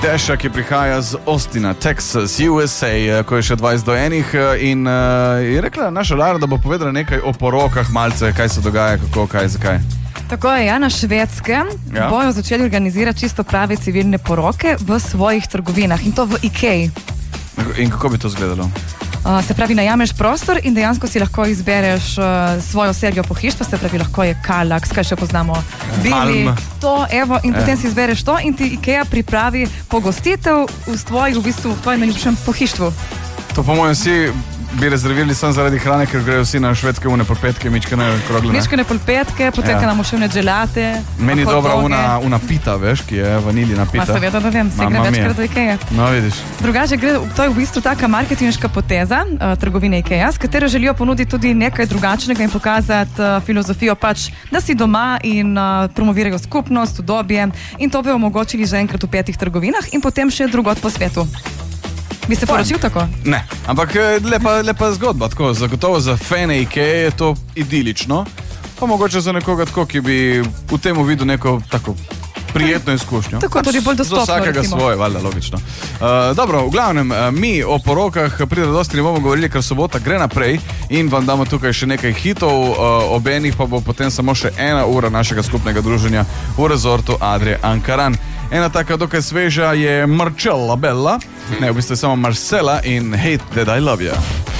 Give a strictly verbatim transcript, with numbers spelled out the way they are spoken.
Dasha, ki prihaja z Austina, Texas, U S A, ko je še dvajset do enih in uh, je rekla naša Lara, da bo povedala nekaj o porokah malce, kaj se dogaja, kako, kaj, zakaj. Tako je, ja, na Švedskem ja. bojo začeli organizirati čisto prave civilne poroke v svojih trgovinah in to v IKEA. In kako bi to izgledalo? Uh, se pravi, najameš prostor in dejansko si lahko izbereš uh, svojo serijo pohištva, se pravi, lahko je Kallax, kaj še poznamo, Billy, to, evo, in potem si izbereš to in ti IKEA pripravi pogostitev v tvojih, v bistvu, v tvojem najljubšem pohištvu. To po mojem si bi rezervirali samo zaradi hrane, ker grejo vsi na švedske une polpetke, mičkane krogle. Mičkane polpetke, potem ja. nam vševne dželate. Meni dobra una, una pita, veš, ki je vaniljina pita. Ma seveda, da vem, se gre večkrat do IKEA. No, vidiš. Drugače, gre, to je v bistvu taka marketinška poteza uh, trgovine IKEA, s katero želijo ponuditi tudi nekaj drugačnega in pokazati uh, filozofijo pač, da si doma in uh, promovirajo skupnost, udobje in to bi omogočili že enkrat v petih trgovinah in potem še drugot po svetu. Bi se poročil tako? Ne, ampak lepa, lepa zgodba, tako, zagotovo za fane IKEA je to idilično, pa mogoče za nekoga tako, ki bi v tem videl neko tako prijetno izkušnjo. Tako, tudi bolj dostopno, do vsakega recimo. Svoje, valjda, logično. Uh, dobro, v glavnem, uh, mi o porokah pri Radosti ne bomo govorili, ker sobota gre naprej in vam damo tukaj še nekaj hitov, uh, ob enih pa bo potem samo še ena ura našega skupnega druženja v rezortu Adria Ankaran. Ena taka dokaj sveža je Marcella Bella, ne, v bistvu je samo Marcella in Hate That I Love You.